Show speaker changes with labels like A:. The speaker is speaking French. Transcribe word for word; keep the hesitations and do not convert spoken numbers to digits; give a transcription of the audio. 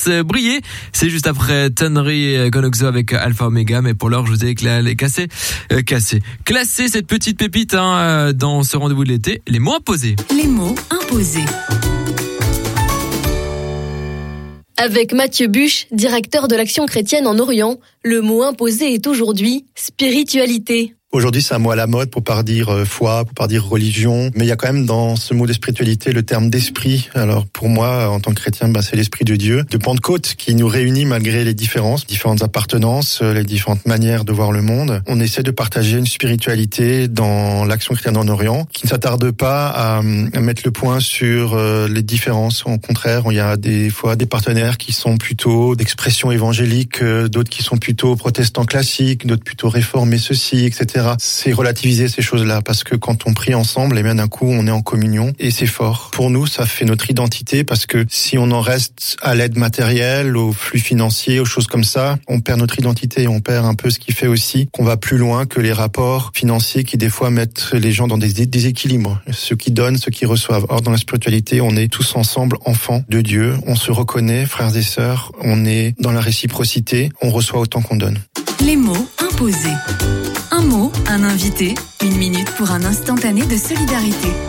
A: briller. C'est juste après Tannery et Gonoxo avec Alpha Omega, mais pour l'heure, je vous ai cassé, euh, cassé, classé cette petite pépite hein, dans ce rendez-vous de l'été. Les mots imposés.
B: Les mots imposés.
C: Avec Mathieu Buche, directeur de l'Action chrétienne en Orient, le mot imposé est aujourd'hui spiritualité.
D: Aujourd'hui, c'est un mot à la mode pour pas dire foi, pour pas dire religion. Mais il y a quand même dans ce mot de spiritualité le terme d'esprit. Alors pour moi, en tant que chrétien, bah, c'est l'esprit de Dieu, de Pentecôte, qui nous réunit malgré les différences, différentes appartenances, les différentes manières de voir le monde. On essaie de partager une spiritualité dans l'Action chrétienne en Orient, qui ne s'attarde pas à, à mettre le point sur les différences. Au contraire, il y a des fois des partenaires qui sont plutôt d'expression évangélique, d'autres qui sont plutôt protestants classiques, d'autres plutôt réformés ceci, et cetera. C'est relativiser ces choses-là parce que quand on prie ensemble, et bien d'un coup on est en communion et c'est fort. Pour nous, ça fait notre identité parce que si on en reste à l'aide matérielle, aux flux financiers, aux choses comme ça, on perd notre identité, on perd un peu ce qui fait aussi qu'on va plus loin que les rapports financiers qui des fois mettent les gens dans des déséquilibres. Ceux qui donnent, ceux qui reçoivent. Or dans la spiritualité, on est tous ensemble enfants de Dieu, on se reconnaît, frères et sœurs, on est dans la réciprocité, on reçoit autant qu'on donne.
B: Les mots imposés. Un mot, un invité, une minute pour un instantané de solidarité.